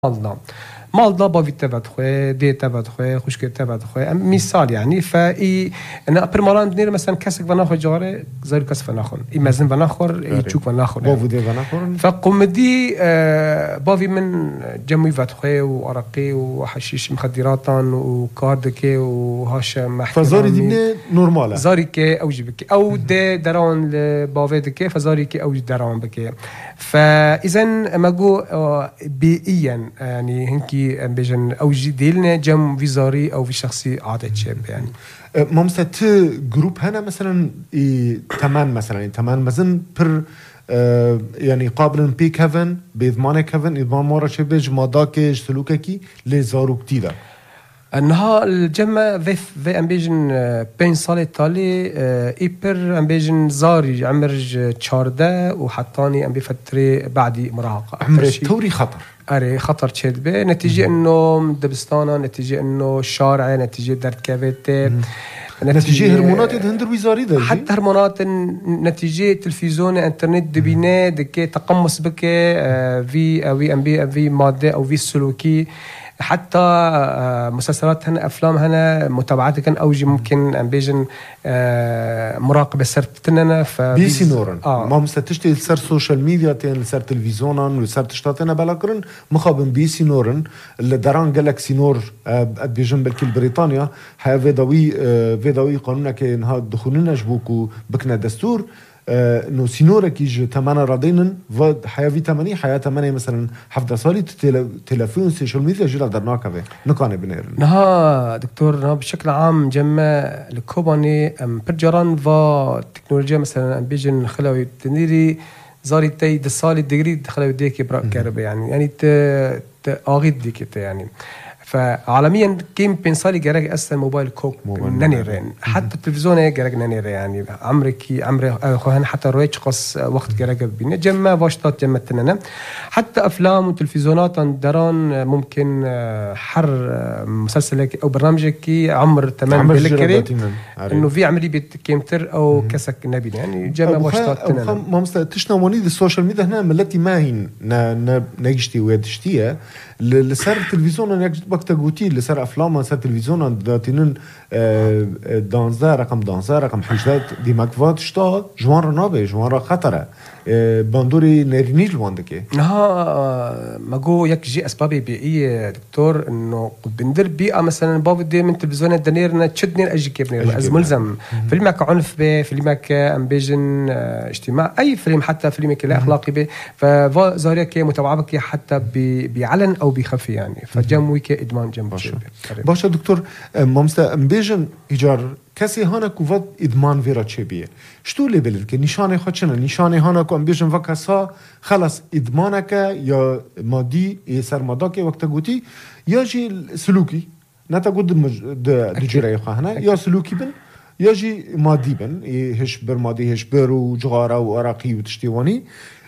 مالدا باوی تبعت خواه دی تبعت خواه خوشک تبعت خواه مثال يعني فاي انا برمالان دنير مثلا كسك وناخذ جاره زي كسف وناخذ مزن وناخذ يشوك وناخذ باوي دي وناخذ فقمدي باوي من جموي فتخواه وعرقي وحشيش مخدراتان وكاردكي وهاش محكمة فزاري دي نورماله زاري كي اوجبك او دي دران باويدك فزاري كي اوج دران بك فاذا ماجو بيئيا يعني هنكي بيجن او جديلنا جم فيزاري او في شخصي عادة شاب يعني مامسا جروب هنا مثلا تمام مثلا تمام مزن بر يعني قابل بي كيفن بيضمان كيفن يضمان مورا شبج ماداك سلوككي لزارو كتيدا انها الجمع في امبيجن بين صالة تالي ايبر امبيجن زاري عمر تشارده وحطاني ام بفترة بعدي مراهقة عمر توري خطر أري خطر تشد به نتيجة إنه دبستانا نتيجة إنه الشارع نتيجة درد كافيت نتيجة هرمونات يدهندر وزاري ده حتى هرمونات نتيجة تلفزيون انترنت دبينة دكي تقمص بك في أو ام بي في مادة أو في سلوكي حتى مسلسلات هنا أفلام هنا متابعتي كان أوجي ممكن أمبيجن مراقبة سرتنا بيسي نورن ما مستشتي لسر سوشيال ميديا تين لسر تلفزيونان لسر تشتاتنا بلاكرن مخابن بيسي نورن اللي دران جالاكسي نور بيجن بالكل بريطانيا هاي فيداوي قانونك إنها دخولنا جبوكو بكنا دستور انه سينورك يجي تمانا راضين ود حياه فيتاميني حياه تمانية مثلا حفظ صالي تلفون سوشيال ميديا جيل درناك به نكانه بنير نها دكتور نها بشكل عام جمع الكوباني برجران و تكنولوجيا مثلا بيجن خلاوي تنيري زاري تي دسالي دغري خلاوي ديك برا كهرباء يعني ت اغيد ديك يعني فعالميا كيم بنصالي جرج أصلا موبايل كوك نانيرين حتى التلفزيون جرج نانير يعني عمري أخوان حتى رويش قص وقت جرج بينا جمع واشطات جمعتنا حتى أفلام وتلفزيونات دران ممكن حر مسلسلك أو برنامجك عمر تمام بالكري إنه في عملي بيتكمتر أو كسك نبي يعني جمع واشطاتنا ما مستشنا ونيد السوشيال ميديا هنا ملتي ما هي نجشتي ويدشتيها لسر التلفزيون يجد وقت قوتي لسر أفلام سر التلفزيون داتينن دانزا رقم حجات دي مكفات شتا جوان رنابه جوان را خطره باندوري نيرنيل واندكي نها ماجو يك جي أسبابي بيئية دكتور إنه بندر بيئة مثلا باب دي من تلفزيون الدنيرنا تشدني أجيك ابني أز ملزم فيلمك عنف به فيلمك أمبيجن اجتماع أي فيلم حتى فيلمك لا أخلاقي به فزاريك متابعك حتى بعلن أو بخفي يعني فجمويك إدمان جنب باشا دكتور مامستا أمبيجن إيجار کسی هانا کوفت ادمان ویرا چه بیه شتو لی بلد که نشانه خود چنه نشانه هانا کو امبیشن و کسا خلاص ادمانه که یا مادی سرمادا که وقت گوتی یا جی سلوکی نتا گود دجره خواهنه یا سلوکی بن یا جی مادی بن هش بر مادی هش بر و جغاره و عراقی و تشتیوانی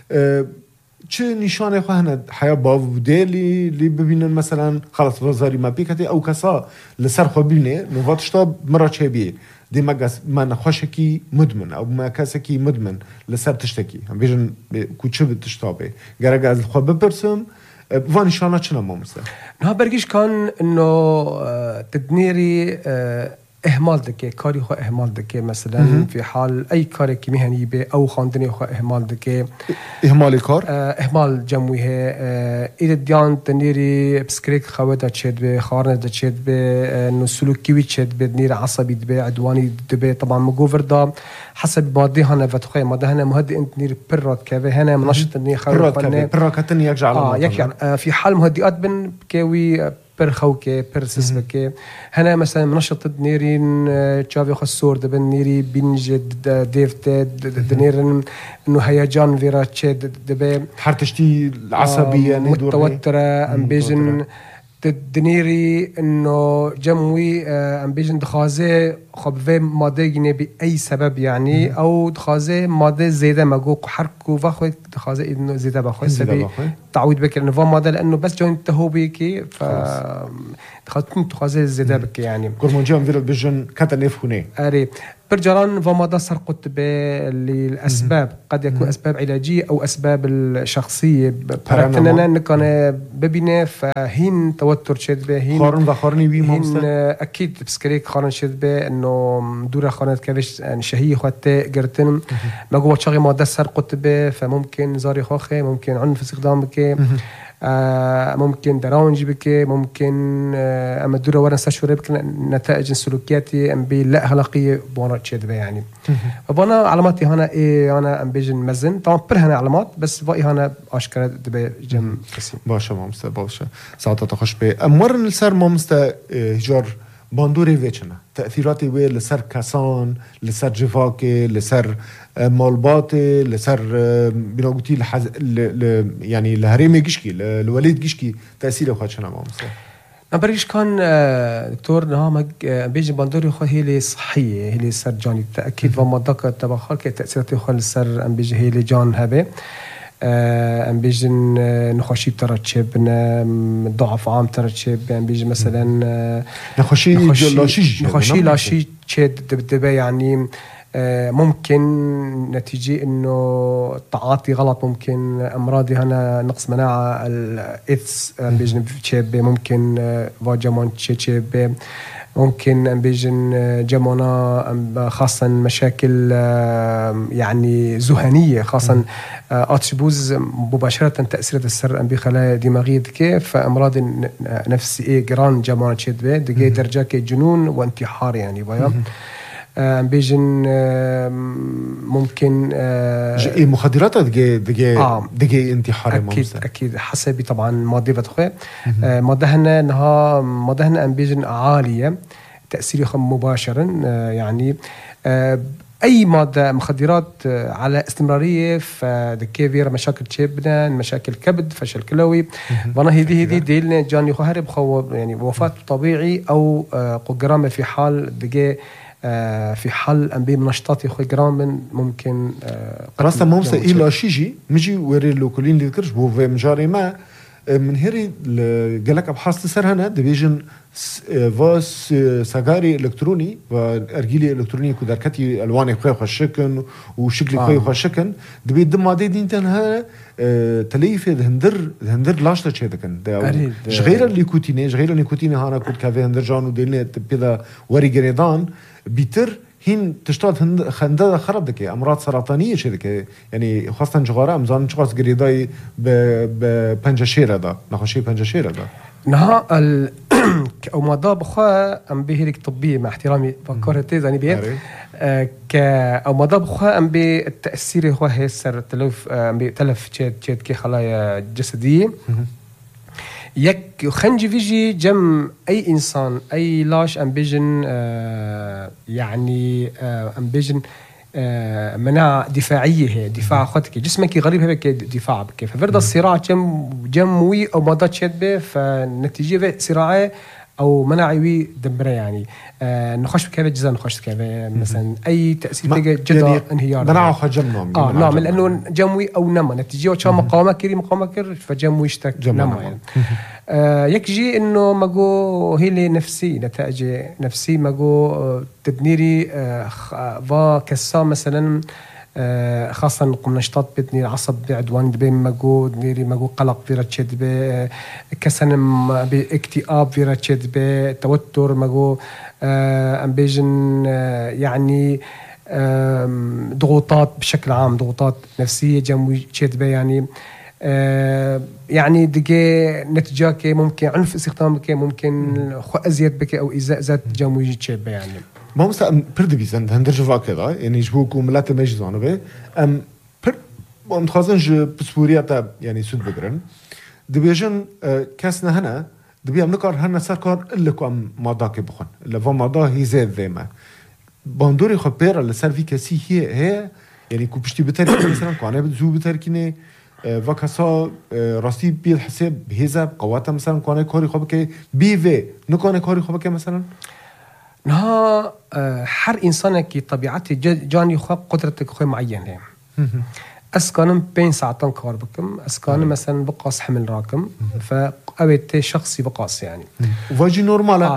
چه نشانه خواهنه حیا باوده لی ببینن مثلا خلاص وزاری ما بیکتی او کسا لسر خو ببینه نواتش تا مرا چه بیه دی مگس من خوشکی مدمن او ما کسکی مدمن لسر تشتکی هم بیشن کوچه بتشتابه گرگ از خو بپرسم و نشانه چنه مامسته نه برگیش کان انه تدنیری إهمال دكي كاري خو إهمال دكي مثلا في حال أي كاري كمهني به أو خاندني خو إهمال دكي إهمال الكار إهمال جمويه إذا ديان تنيري بسكريك خوادة تشد به خارنة تشد به إنه سلوكي تشد به تنير عصبي به عدواني به طبعا مجوفر دا حسب ماده هنا فتخي ماده هنا مهدي أنت نير برات كافه هنا منشط تنير برات كافه برات كتني يرجع يكجع في حال مهدئات بن كوي بر خوكي بر سسبكي هنا مثلا منشط نيرين تشافي خسور دبن نيري بنجد ديفت دنيرن انه هيجان فيراتش دبي حرتشتي العصبيه متوتره امبيجن دنيري انه جموي امبيجن دخازه خبوه ماده جنه بأي سبب يعني او دخازه ماده زياده ماجو حركو واخو دخازه انه زياده باخو سبب تعويض بك انه فما ماده لانه بس جون تهوبيكي ف دخازه زياده بك يعني كرمونجام فيرا بيجن كاتنيف هنا اري برجران وما سر قطب للأسباب قد يكون أسباب علاجية أو أسباب الشخصية براتنا نكون ببينه فهين توتر شد به هين خارن وخارني بي هين أكيد بسكريك خارن شد به إنه دورة خارنت كذش شهية خاطئ جرتن ما جوا شغي ما سر قطب فممكن زاري خاخه ممكن عنف استخدامك ممكن دراونج بك ممكن اما الدوره ورا استشعر بك نتائج سلوكياتي ام بي لا اخلاقيه بونا تشد يعني فبنا علاماتي هنا ايه انا ام بيجن مزن طبعا برهنا علامات بس باقي هنا اشكال دبي جم قسم باشا مامستا باشا ساعات تخش به امر السر مامستا هجار باندوري ويچنا تاثيراتي وي لسر كاسان لسر جفاكي لسر مالباتي لسر بنوغتي يعني الهريمي جشكي الوليد جشكي تاثيره خاطشنا مامستا نبريش كان دكتور نهامك بيجي باندوري خو هي لي صحيه هي لي سر جاني تاكيد وما دقه تبخال كي تاثيراتي خو لسر ام بيجي هي لي جان هبه ام بيجن نخشي ترتشب ضعف عام ترتشب ام بيجي مثلا نخشي لاشي تشد دبدبه يعني ممكن نتيجة انه تعاطي غلط ممكن امراضي هنا نقص مناعة الايدز بيجن تشب ممكن فاجمان تشب ممكن بيجن جمونا خاصة مشاكل يعني ذهنية خاصة اتشبوز مباشرة تأثير السر بخلايا دماغية كيف أمراض نفسية جران جمونا تشد به دقي درجة جنون وانتحار يعني بيا بيجن ممكن مخدرات دقي انتحار أكيد حسب طبعا مادة بتخوي مادهنا بيجن عالية تأثير مباشرا يعني أي مادة مخدرات على استمرارية فدكي فيرا مشاكل شبنا مشاكل كبد فشل كلوي وانا هذه ديلنا جاني خهرب خو يعني وفاة طبيعي أو قجرامة في حال دقي في حال أنبي منشطات يخوي جرام ممكن راسا ممسا إلا شيجي مجي وري اللوكولين اللي ذكرش بو في مجاري ما من هيري قالك أبحاث تسر هنا دبيجن فاس سجاري إلكتروني وأرجيلي إلكتروني كدركتي ألواني خوي خشكن وشكلي خوي خشكن دبي دم عادي دين تنها تليف هندر لاشته شيء كان غير النيكوتين هانا كود كافي هندر جانو ديلنا تبدا وري جريدان بيتر هين تشتغل خندة خرب دكي أمراض سرطانية شيء دكي يعني خاصة جغارة أمزان شخص جريداي ببنجشيرة دا نخشي بنجشيرة دا نها أو ماذا بخوا أم بهيرك طبية مع احترامي فكرت يعني بيه أو ماذا بخوا أم بالتأثير هو هسر تلف أم بتلف شيء كخلايا جسدية يك خنجي فيجي جم أي إنسان أي لاش أم بيجن يعني أم بيجن مناعة دفاعية هي دفاع خدك جسمك غريب هيك دفاع بك ففرد الصراع جموي أو ماذا تشد به فنتيجة صراعه أو مناعي دمره يعني نخش كيف جزء نخش كيف مثلا أي تأثير تيجي جدا يعني انهيار مناعة خجم نعم لأنه جموي أو نما نتيجة وشام مقاومة كير فجموي اشتك نما يعني يكجي إنه ماجو هي اللي نفسي نتائج نفسي ماجو تبنيري كسا مثلا خاصة نقوم نشطات بدني عصب بعدوان بين ماجو نيري ماجو قلق في رتشد ب كسن باكتئاب في رتشد ب توتر ماجو أم بيجن يعني ضغوطات بشكل عام ضغوطات نفسية جموي تشد ب يعني دقي نتيجة ممكن عنف استخدامك ممكن أزيد بك أو إزاء ذات جموي تشد ب يعني ما مستعد برد بيزن هندرج كذا يعني يجبوكوا ملات ما يجزونه به برد خازنج بسوريا يعني سود بقرن دبيجن كاسنا هنا دبي أمنكر هنا سركار اللي كم ماضاك بخون اللي فما ماضا هي زاد ذيما باندوري خبيرة اللي صار في كسي هي يعني كوبشتي بتركي مثلا كأنا بتزو بتركيني وكسا راسي بيد حساب بهذا قواتا مثلا كأنا كاري خبكة بيفي نكأنا كاري خبكة مثلا نها حر إنسانك طبيعته جاني خاب قدرتك خوي معينة أسكانم بين ساعتين كار بكم أسكانم مثلا بقاس حمل راكم فأبيت شخصي بقاس يعني واجي نورمالا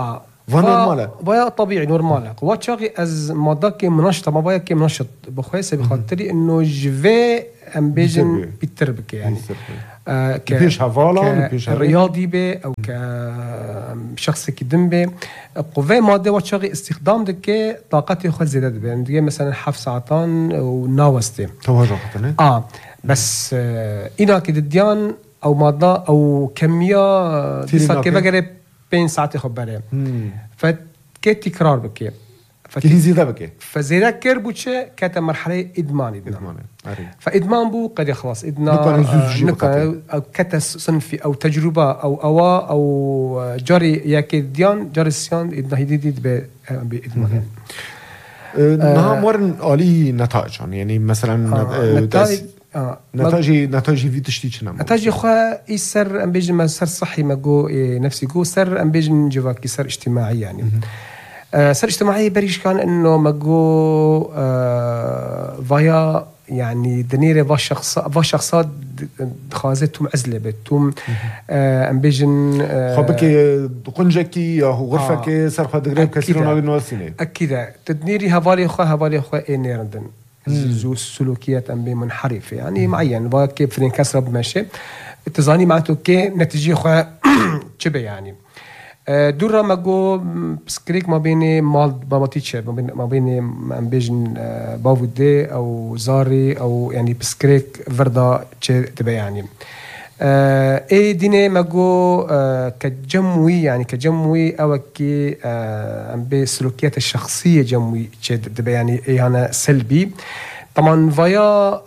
نورماله بايا طبيعي نورماله قوات شاغي از ماده كي منشطه ما بايا كي منشط بخويسه بخاطري انه جفي ام بيجن بيتربك يعني بيش حفالا بيش رياضي به او كشخص كدم به قوه ماده وات شاغي استخدام دكي طاقتي خو زياده به يعني مثلا حف ساعتان وناوستي توجه بس اذا كديان او ماده او كميه ديسا كي بغير 5 ساعات خبره فكي تكرار بكي فكي زياده بكي فزياده كير بوتشه كانت مرحله ادمان فادمان بو قد خلاص ادنا او كتا صنفي او تجربه او جاري ياكي ديان جاري سيان ادنا هديد بادمان نعم ورن عالي نتائج يعني مثلا نتائج في تشتيش نعم نتائج خا يسر ام بيجن ما سر صحي ما جو نفسي جو سر ام بيجن جواكي سر اجتماعي يعني سر اجتماعي بريش كان انه ما جو فيا يعني دنيره فاشخصات خازتهم عزله بتوم ام بيجن خبك قنجكي او غرفك سر خد غريب كثير من النواسين اكيد تدنيري هفالي خا انيردن زو سلوكيات ام بي منحرفه يعني معين با كيف فين كسر ماشي التزاني معناته كي نتيجه خو تشبه يعني دورا ما جو سكريك ما بين مال باماتيتشر ما بين ام بيجن باودي او زاري او يعني بسكريك فردا تبع يعني اي ديني ما جو كجموي يعني كجموي او كي ام بي سلوكيات الشخصيه جموي تبع يعني اي انا سلبي طبعا فيا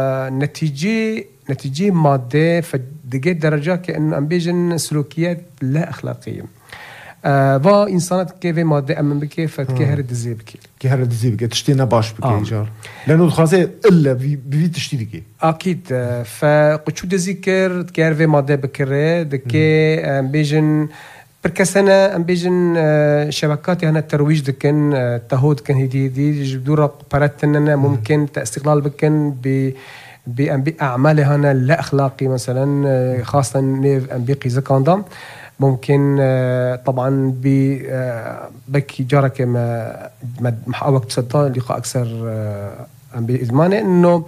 نتيجه ماده فدقيت درجه كانه ام بيجن سلوكيات لا اخلاقيه با انسانات كيف ماده امن بكي فتكهر الدزيبكي كهر الدزيبكي تشتينا باش بكي جار لانه الخازي الا بي تشتيدكي اكيد فقشو دزيكر تكهر في ماده بكره دكي بيجن بركسنا ام بيجن شبكات هنا الترويج دكن تهود كان هدي جدوره براتنا ممكن استقلال بكن باعمال هنا لا اخلاقي مثلا خاصه ام بيقي زكاندام ممكن طبعا بكي جارك ما محاوك تصدى لقاء اكثر بادمان انه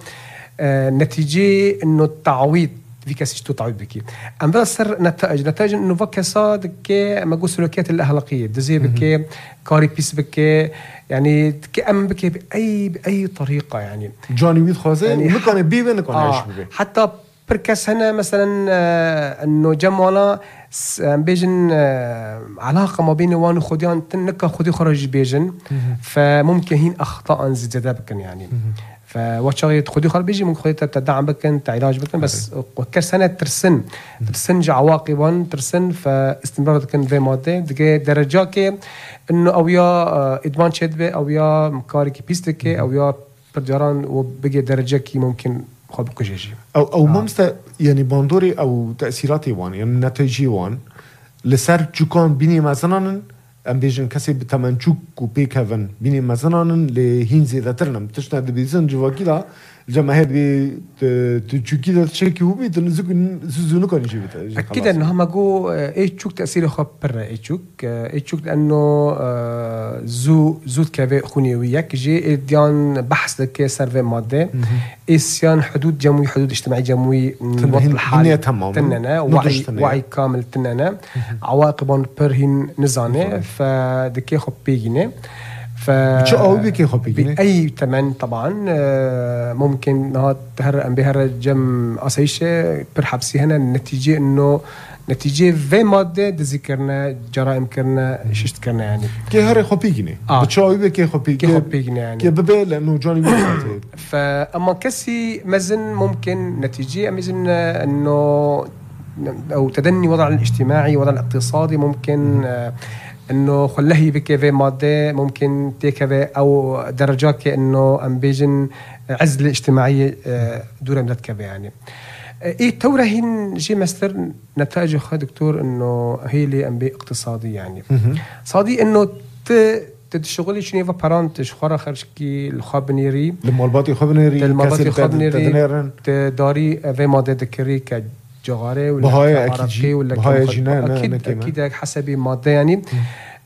نتيجه انه التعويض في كاسيشتو تعويض بكي ام بس سر نتائج انه فكسا دكي ما جو سلوكيات الاخلاقيه دزي بكي كاري بيس بكي يعني كأم بكي باي طريقه يعني جاني ويد خازي يعني نكون بيبه نكون عايش بيه حتى بركس هنا مثلا انه جمعنا بيجن علاقه ما بين وان وخديان تنك خدي خرج بيجن فممكن هين اخطاء زياده بكن يعني فواتشغي خدي خرج بيجي ممكن خدي تدعم بكن علاج بكن بس وكر سنه ترسن عواقبا ترسن فاستمرار بكن في ماده درجه كي انه او يا ادمان شدبه او يا مكاري بيستك او يا برجران وبقي درجه كي ممكن او ممستا يعني باندوري او تاثيراتي وان يعني نتائجي وان لسر جوكان بيني مثلا ام بيجن كسي بتمنچوك و بيكافن بيني مثلا لهين زيادترنم تشنا دبيزن جواكيلا الجماهير تشوكيدا تشيكي وبي تنزونو كان يجي اكيد انه هم جو ايتشوك تاثير خبر ايتشوك لانه زود كافي خونيوياك جي ديان بحث لك سيرفي ماده اسيان حدود جموي حدود اجتماعي جموي وضع الحال تننا وعي كامل تننا عواقب برهن نزانه فدكي خبيجنه بأي تمن طبعا ممكن نهات تهرق بهر جم أسيشة برحبسي هنا النتيجة إنه نتيجة في مادة ذكرنا جرائم كرنا ششت كرنا يعني كي هري خبيجني بتشاوي بكي خبيجني يعني كي ببي لأنه جاني بيجي فأما كسي مزن ممكن نتيجة مزن إنه أو تدني وضع الاجتماعي وضع الاقتصادي ممكن انه خلهي بكيفي ماده ممكن تيكفي او درجات كانه ام بيجن عزله اجتماعيه دوره مدت كفي يعني ايه تورهين جي ماستر نتائج خا دكتور انه هي اللي ام بي اقتصادي يعني صادي انه تشغلي شنو بارانت شخره خرجكي الخابنيري المالباتي خابنيري داري في ماده ذكري جغاري ولا بهاي اكيد ولا اكيد حسب ماده يعني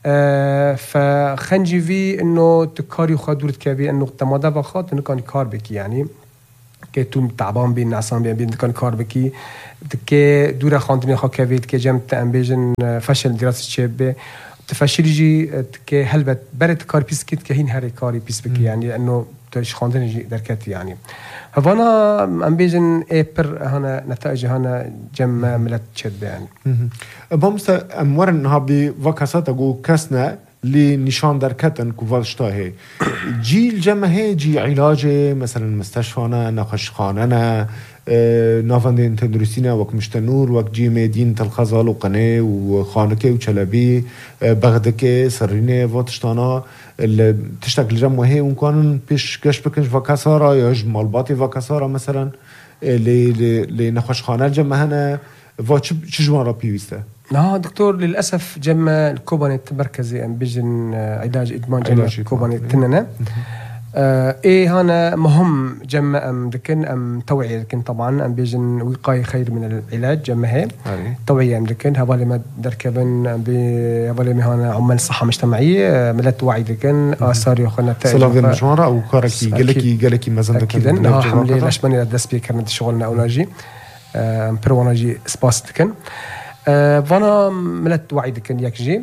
فخنجي في انه تكاري خدورت كبي انه تمادا بخاط انه كان كار بكي يعني که تو تعبان بین نعسان بین دکان کار بکی که دور خواندنی خا کوید که جمع تنبیجن فشل دراسه چه به تفشلی جی که هلبت برد کار پیس کید که هین هر کاری پیس بکی يعني انه تش خواندنی جی درکتی يعني هوانا انبیجن پر هنا نتائج هنا جمع ملت چه بیان بامست امورن هابی وکاسات اگو کسنه اللي نشان دركتن كوفالشتاهي جي الجمعه جي علاجه مثلا مستشفانا نخشخاننا نافندين تدرسينا وك مشتنور وك جي ميدين تلخزال وقناه وخانكه وچلبي بغدكه سرينه واتشتانا اللي تشتغل الجمعه وكانن بيش كش بكنش وكاسارا يا جمالباتي وكاسارا مثلا اللي نخشخانه الجمعه واتش جوان بيوسته لا دكتور للأسف جمع الكوبانيت مركزي أم بيجن علاج إدمان جمع الكوبانيت تننا إيه هنا مهم جمع أم دكن أم توعية دكن طبعا أم بيجن وقاية خير من العلاج جمع هي توعية أم دكن هبالي ما دركبن هبالي ما هنا عمل صحة مجتمعية ملت وعي دكن آثار يخلنا نتائج صلاة المجموعة أو كاركي قالكي مثلا أكيد ها حملة لشماني لدس بيكرنا شغلنا أولاجي بروناجي سباس دكن وانا ملت وعي دكن يكجي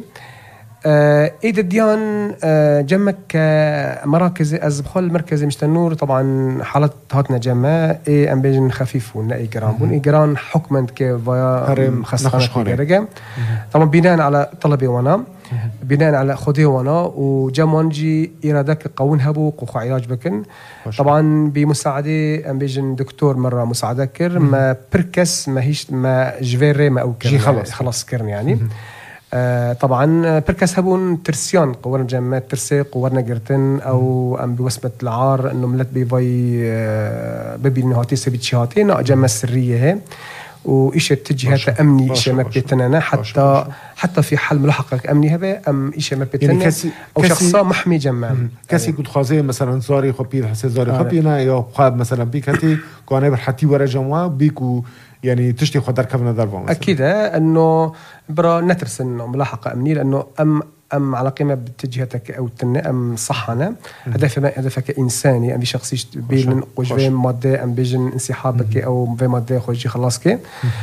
ايد الديان جمك مراكز ازبخل مركز مشتنور طبعا حالات هاتنا جمع اي ام بيجن خفيف وناي جرام بون اي جران حكما كفايا خاصه درجه طبعا بناء على طلبي وانا بناء على خدي وانا وجمانجي ارادك قون هبوق وخو علاج بكن طبعا بمساعده ام بيجن دكتور مره مساعده كر ما بركس ما هيش ما جفيري ما او كر خلاص كرن يعني طبعا بركس هبون ترسيان قورنا جمات ترسي قورنا جرتن او ام بوسمه العار انه ملت بيفاي ببي نهاتي سبيت شهاتين جمع سريه هي وإيش اتجاهات أمني إيش ما بيتنانا حتى في حال ملاحقة أمني هبه أم إيش ما بيتنا يعني أو شخصا محمي جمع كسي كنت خازي مثلا زاري خبير حسي زاري خبينا يا خاب مثلا بيكتي كونه برحتي ورا جماعة بيكو يعني تشتي خدر كفنا دربا أكيد أنه برا نترس إنه ملاحقة أمنية لأنه أم على قيمة باتجاهاتك أو تنة أم صحنا هدفك إنساني أم بشخصيش بين قجبين مادة أم بيجن انسحابك أو في مادة خرجي خلاصك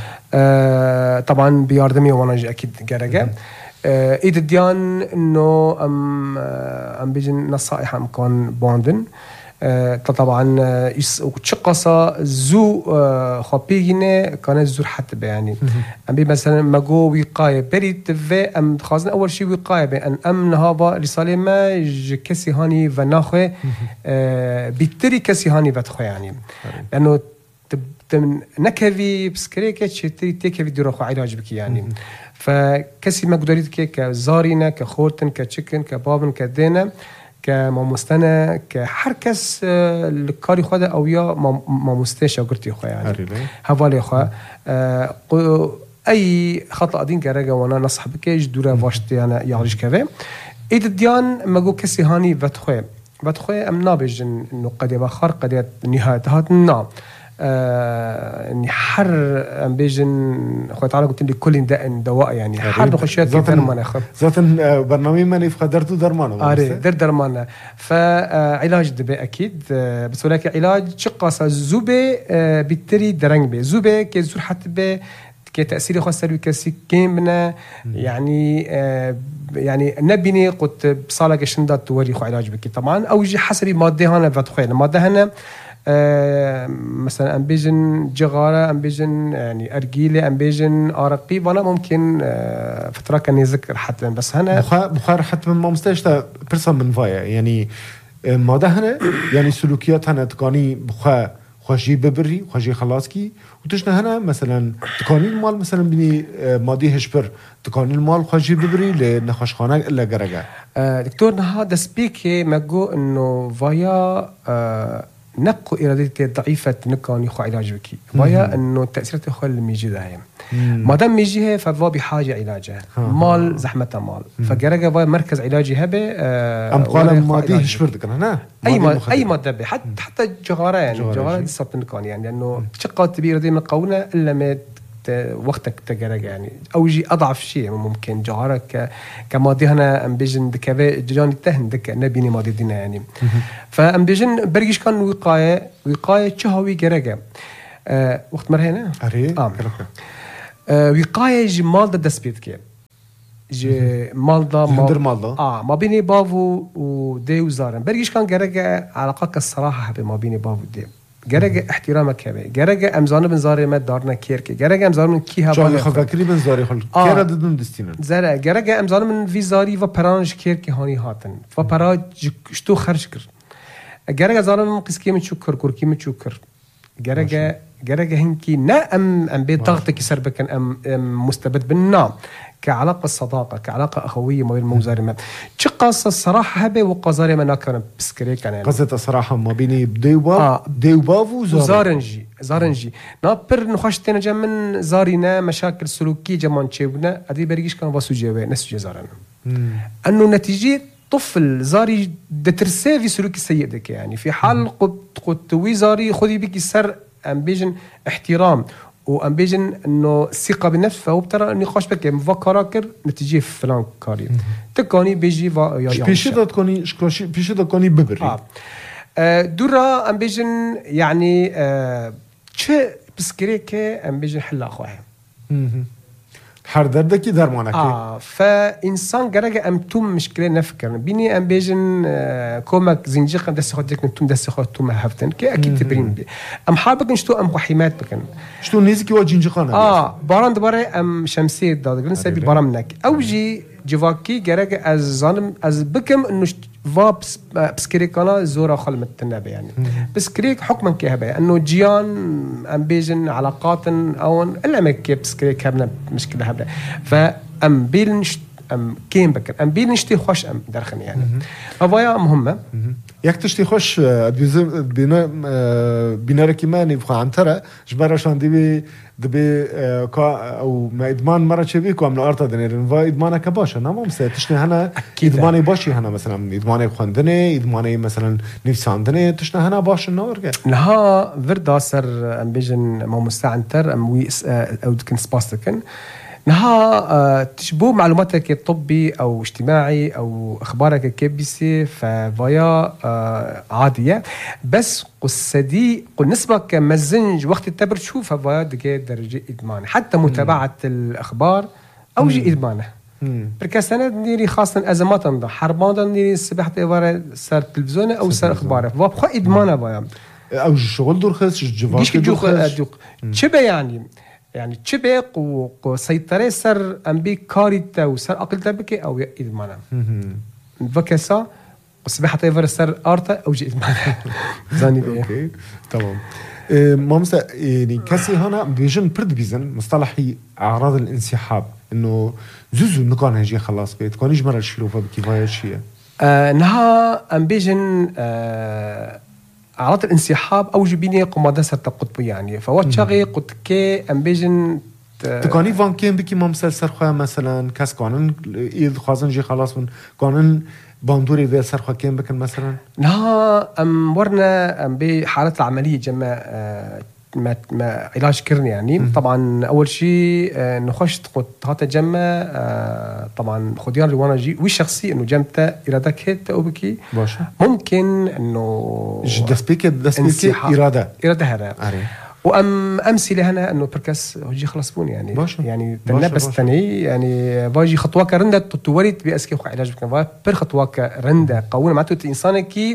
طبعا بياردمي وانا أكيد جرجة إيد الديان إنه أم بيجن نصائح أم كان باندن طبعا وتشقصا زو خبيجنا كان زور حتى يعني أم مثلا ما جو وقاية بريت في أم خازن أول شيء وقاية بأن أم نهابا رسالة ما كسي هاني وناخه بيتري كسي هاني بدخو يعني لأنه نكفي بسكريكة شتري تكفي دروخو علاج بك يعني فكسي ما قدرت كزارينا كخورتن كتشكن كبابن كدينا كمامستنا كحركس الكاري خدا او يا مامستش قلتي خو يعني هوالي خو اي خطا دين كرجا وانا نصح بكيج دوره واشت انا يعرج كذا ايد الديان ما جو كسي هاني بتخو ام نابج انه قد يبخر قد نهايه هاتنا اني حر ام بيجن اخوي تعالى قلت لي كل دواء يعني حر خشيت درمان اخر ذاتا برنامج ماني فقدرته درمان درمان فعلاج دبي اكيد بس ولكن علاج شقص زوبه بالتري درنج بي زوبه كزور حتى بي كتاثير خاص سلوي كسي كيمنا يعني نبني قلت بصالك شندات توري خو علاج بك طبعا او يجي حسب ماده هنا فتخيل الماده هنا مثلا أمبيجن جغارة أمبيجن يعني أرجيلة أمبيجن أرقي وانا ممكن فترة كان يذكر حتى بس هنا بخار حتى ما مستشتا برسم من فايا يعني ما ده هنا يعني سلوكيات هنا تقاني بخار خوشي ببري خوشي خلاصكي وتشنا هنا مثلا تقاني المال مثلا بني ماضي هشبر تقاني المال خوشي ببري لنخشخانة إلا جرجع دكتور هذا سبيكي ما جو إنه فايا نقو إرادتي ضعيفة نكون يخو علاج بكي وهي أنه تأثيرات يخو الميجي داهم ما دام ميجيها فهو بحاجة علاجها مال زحمة مال فجرجة فهي مركز علاجي هبه أم قال ما ديه شفردك أنا أي مادة حتى جغارة يعني جغارة دي صوت نكون يعني لأنه شقات تبي إرادي من قونا إلا ما وقتك تجرج يعني أو جي أضعف شيء ممكن جارك كماضي هنا أم بيجن دكابة جاني تهن دك نبيني ماضي دينا يعني فأم بيجن برجيش كان وقاية شهوي جرجة وقت مرهنا وقاية جي مال دا دسبيت كي جي مالدا ما بيني بافو ودي وزارن برجيش كان جرجة علاقات الصراحة ما بيني بافو ودي جرجة احترامك هبه جرجة امزانه بن زاري ما دارنا كيرك جرجة امزانه من كيها شو خفكري بن زاري خل كيرا ددن دستينن زرا جرجة امزانه من في زاري و برانج كيرك هاني هاتن و براج شتو خرج كر جرجة زارم من قسكي من شكر كركي من شكر جرجة هنكي نا ام بيت ضغطك يسربكن ام مستبد بالنام كعلاقة صداقة كعلاقة أخوية ما بين موزاري شو قصة الصراحة هبه وقزاري ما ناكرن بسكريك يعني قصة الصراحة ما بيني ديوباف وزارنجي نابر نخش تنجا من زارينا مشاكل سلوكية جمان تشيبنا أدي بريجيش كانوا باسو جاوي نسو جزارنا أنه نتيجة طفل زاري دترسي في سلوك السيء دك يعني في حال قد توي زاري خذي بك السر أم بيجن احترام وأم بيجن إنه ثقة بالنفس فهو بترى نقاش بك مفكراكر نتيجة فلان كاري تكوني بيجي بيشي تكوني ببري دورا أم بيجن يعني شو بسكريك أم بيجن حلا أخوها حردردكي درمانك فإنسان جرجة أم توم مشكلة نفكر بيني أم بيجن كومك زنجيق أم دس خدك نتوم دس خد توم هفتن كي أكيد تبرين بي أم حابك نشتو أم حمات بكن شتو نيزكي وجنجيقانا باران دبارة أم شمسية داد قلنا سبي بارمنك أوجي جواكي جرجة از ظالم از بكم إنه فابس بسكريكانا زورا خلمت النبي يعني بسكريك حكما كهبه انه جيان ام بيجن علاقات او الا ما كي بسكريك هبنا مشكله هبنا فام بيلنش ام كيم بكر ام بيلنشتي خوش ام درخن يعني افايا مهمه ياك تشتي خوش بيناركي ماني بخا عنترا جبرشان دبي كا او ما ادمان مره تشبي كو من ارتا دنيرن و ادمانه كباشه نمام تشني هنا ادماني باشي هنا مثلا ادماني خندني ادماني مثلا نفساندني تشني هنا باش النورجه نها فردا سر ام بيجن ما مستعنتر ام وي او كن سباستكن نها تشبو معلوماتك الطبي او اجتماعي او اخبارك كي بي سي ففايا عاديه بس قصدي نسبه كمزنج وقت التبر تشوفها فايا دقيقه درجه ادمان حتى متابعه الاخبار او جي ادمانه بركاسنا نديري خاصه ازمات نض حربان نديري الصباح تبار صار تلفزيون او صار اخبار فبخ ادمانه فايا او الشغل دور خاص جوفاك شبه يعني تشبق وسيطرة سر أمبي كاريتا وسر أقل بك أو إدمانا فكسا وسبحة يفر سر أرتا أو جي إدمانا زاني بيه أوكي تمام مامسا يعني كاسي هنا بيجن برد بيزن مصطلحي أعراض الانسحاب إنه زوزو نكون هجي خلاص بيت كون يجمر الشلوفة بكفاية شيء نها أم بيجن عرض الانسحاب أو جبيني قمادة ستقطب يعني فوات شغي قد كي أم بيجن تكوني فان كين بكي ممثل سرخوا مثلا كاس قانون إذ خازن جي خلاص من قانون باندوري ذي سرخوا كين بكن مثلا نها أم ورنا أم بحالة العملية جمع ما علاج كرني يعني طبعا أول شيء نخش قد هذا جمع طبعا خديان اللي جي والشخصي إنه جمته إرادك هت أو بكي ممكن إنه دسبيك إرادة هذا وأم أمثلة هنا إنه بركس هجي خلصون يعني باشا. يعني تنبس تاني يعني باجي خطوة كرندة تتوريت بأسكي علاج بكن بر خطوة كرندة قوية معناته إنسان كي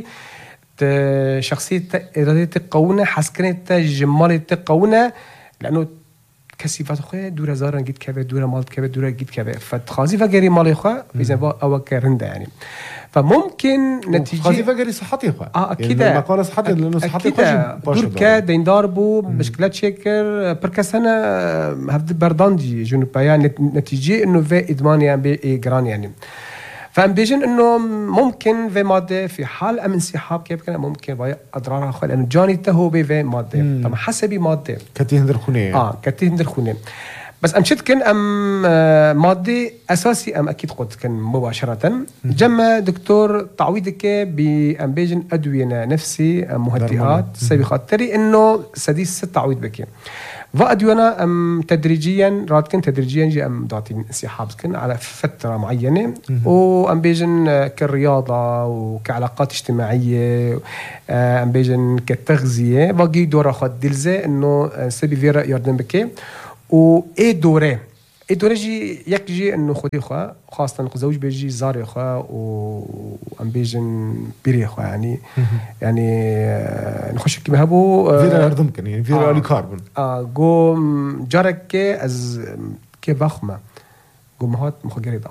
شخصية إرادة قوية حسكنة جمالة قوية لأنه كسيفات خويا دورة زارن جيت كذا دورة مال كذا دورة جيت كذا فتخازي فجري مال خويا إذا أو كرندة يعني فممكن نتيجة خازي فجري صحتي خويا أكيد يعني مقالة صحتي لأنه صحتي خويا دور كدين داربو مشكلات شكر بركسنا هذا برداندي جنوب يعني نتيجة إنه في إدمان يعني بإجران يعني فأم بيجن إنه ممكن في مادة في حال أم انسحاب كيف كان ممكن في أضرارها خل لأنه جاني تهوبي في مادة طبعا حسبي مادة كتير درخونية كتير درخونية بس أم شد كان أم مادة أساسي أم أكيد قد كان مباشرة جمع دكتور تعويضك بأم بيجن أدوية نفسي مهدئات سبي خاطري إنه سديس تعويض بك وأدونا أم تدريجيا راتكن تدريجيا جي أم داتين انسحابكن على فترة معينة وأم بيجن كالرياضة وكعلاقات اجتماعية أم بيجن كتغذية باقي دورة خد دلزة إنه سبي فيرا يردن بكي وإيه دورة جي يكجي إنه خدي خوا خاصة زوج بيجي زاري خوا وأم بيجن بيري خوا يعني نخش كيما هبو فيرا يردمكن يعني فيرا لي كاربون جو جارك كي از كي بخمة جو مهات مخجريدا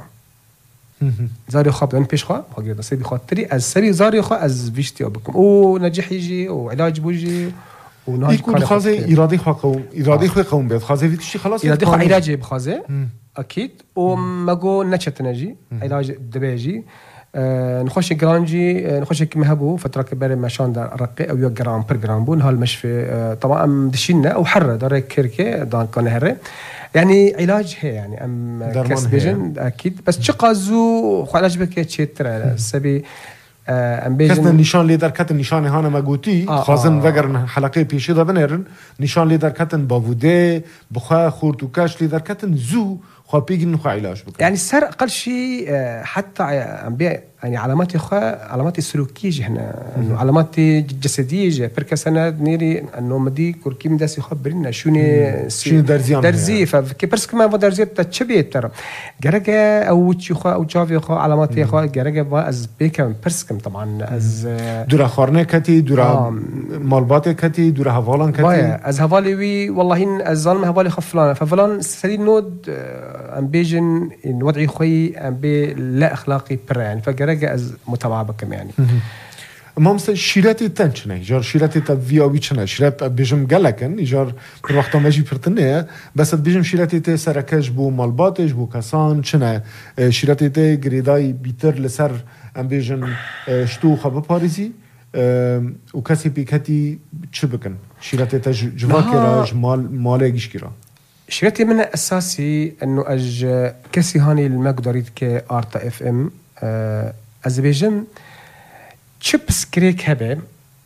زاري خا بدن بيش خا مخجريدا سبي خاطري از سبي زاري خا از فيشتي بكم ونجح يجي وعلاج بوجي ونهاج يكون خازي إرادي خو قوم بيت خازي في تشي خلاص إرادي خو علاج بخازي أكيد وما جو نشت نجي علاج دبيجي نخش جرانجي نخش كيما هبو فترة كبيرة مشان دار رقي أو 1 جرام بر جرام بون هالمشفى طبعا دشينا أو حرة دار كيركي دان كان هره يعني علاج هي يعني أم كسبيجن أكيد بس شقازو علاج بك تشترى سبي أم بيجن كسنا نشان ليدر كتن نشان هانا ما قوتي خازن وجر حلقة بيشي دا بنيرن نشان ليدر كتن بافودي بخا خورتوكاش ليدر كتن زو خو بيجي نخو علاج بك يعني سر أقل شيء حتى عم بيع يعني علامات السلوكية هنا إنه علامات جسدية بركسنا نيري إنه مدي كوركي من داسي خبرنا شوني درزي فكبرس كمان درزي تتشبيه ترى جرجة أو تشيخا أو جافي خا علامات خا جرجة بقى از بيكم برسكم طبعا از دورا خارنة كتي دورا مالبات كتي دورا هفالان كتي از هفالي وي والله از ظالم هفالي خفلان ففلان سري نود أم بيجن إن وضعي خوي أم بي لا أخلاقي برا يعني فجرجة از متابعة بكم يعني مامست شيراتي تنشنه جار شيراتي تفيا ويشنا شيرات بيجم جلكن جار بالوقت ما جي برتنيه بس بيجم شيراتي ت سركاج بو مالباتج بو كاسان شنا شيراتي ت غريداي بيتر لسر ام بيجن شتو خب باريزي وكاسي بيكتي تشبكن شيراتي ت جواكرا مال جيشكرا شيراتي من الاساسي انه اج كسي هاني المقدريت كي ارتا اف ام از بيجم چه بسكريك هبه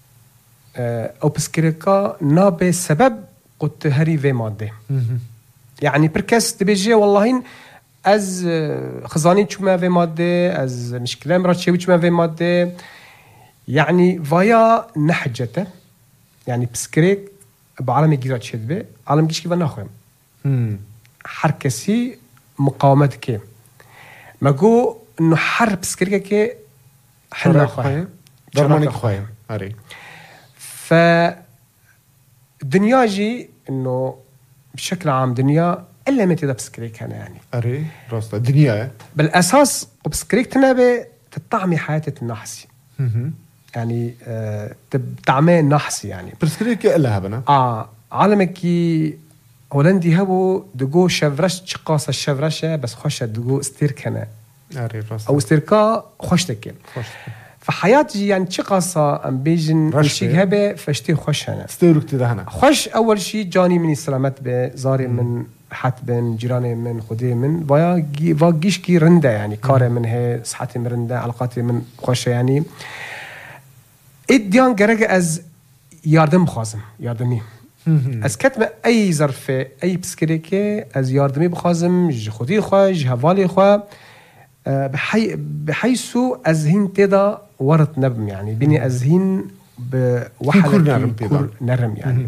او بسكريكا نابه سبب قد هري في ماده يعني بركس تبيجي والله از خزاني چما في ماده از مشكله مراتشي چما في ماده يعني فيا نحجته يعني بسكريك بعالم جيرات شدبه عالم جيش كيف ناخذ حركسي مقاومتك ما جو انه حرب بسكريك حنا خويا درمانك خويا هاري فالدنيا جي انه بشكل عام دنيا الا متى بسكريك هنا يعني هاري راستا الدنيا بالاساس بسكريك تنابه تطعمي حياتك النحسي يعني تطعمي النحسي يعني بسكريك الا هبنا عالمك هولندي هبو دغو شفرش تشقاص الشفرشه بس خوش دغو استيركنا او استيركا خوشتك فحياتي يعني تشقاصة ام بيجن رشيق هبه فشتي خوش هنا استيرك تدهنا خوش اول شيء جاني من السلامات بزاري من حت بين جيراني من خدي من واجيش كي رنده يعني كاره من هي صحتي مرنده علاقاتي من خوش يعني اديان جرجه از ياردم خازم ياردمي از كتب اي ظرف اي بسكريكي از ياردمي بخازم خدي خوش هوالي خو بحيث أزهين تدا ورط نبم يعني بني أزهين بوحدة كور نرم يعني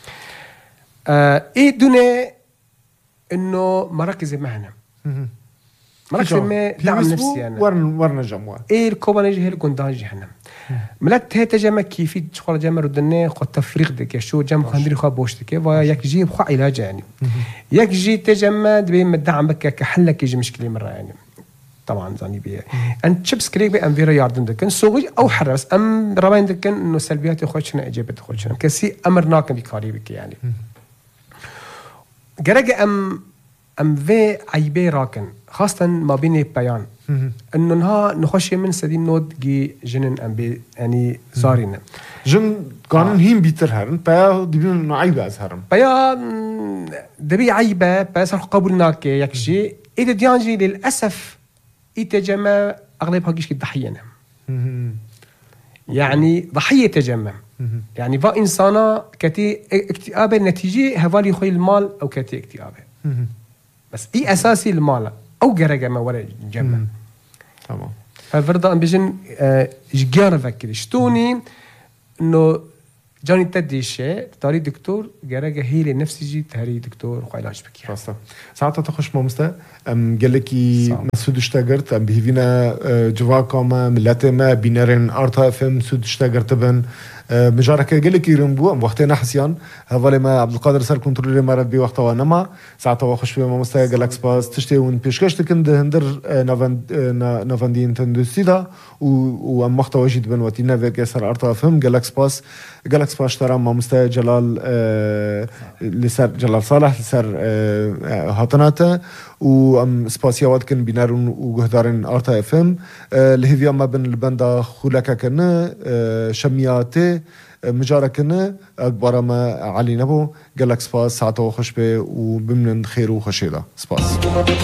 إيه دونه إنه مراكز مهنة مراكز ما دعم نفسي يعني ورنا جموع إيه الكوبانيجي هي الجنداجي هنا ملات هي تجمع كيفي شغل جمع ردنا خد تفريغ دك شو جمع خندري خا بوشتك وياك جيب خا علاج يعني ياك جي تجمع دبي مدعم بك كحلك يجي مشكلة مرة يعني طبعا زاني بيه أنت شبس كريك بي أمفيرا ياردن دكن سوغي أو حرس أم ربين دكن إنه سلبيات يخوشنا إجابة يخوشنا كسي أمر ناكن بكاري بك يعني جرجة أم في عيبة راكن خاصة ما بين بيان إنه نها نخش من سدين نود جي جنن أم بي يعني زارين جن كانن هيم بيتر هرن بيا دبيون عيبة أزهرن بيا دبي عيبة بس قبولنا كي يكشي إذا ديانجي للأسف يتجمع أغلبها جيش الضحية يعني ضحية تجمع يعني فا إنسانا كتي اكتئاب نتيجة هفالي خوي المال أو كتي اكتئابه بس إيه أساسي المال أو جرجة ما وراء جمع تمام. فالفرض أن بيجن جيانا فكر شتوني إنه جاني تدي شيء تاري دكتور جرجة هي لنفسي تهري دكتور وعلاج بكيا. راستا. ساعتها تخش مامستا قال لك مسعود اشتغلت بهيفينا جواكا ما ملته ما بينارن ارتا فم سود اشتغلت بن مجارك قال لك يرمبو وقتنا حسيان هذا ما عبد القادر سال كنترول ما ربي وقتها ونما ساعتها واخش في مامستا جالاكس باس تشتي ون بيشكش تكند هندر نافاندين تندسيدا ومقطع وجد بن وتينا فيك يسار ارتا فم جالاكس باس اشترى مامستا جلال لسر جلال صالح لسر هاتناته و سپاسیاوات کن بینارون و گهدارن آرتا افم لهویا ما بن البندا خولکا کنه شمیاته مجارة کنه اکبارا ما علی نبو گلک سپاس ساعتا و خوش به و بمنن خیر و خوشیدا سپاس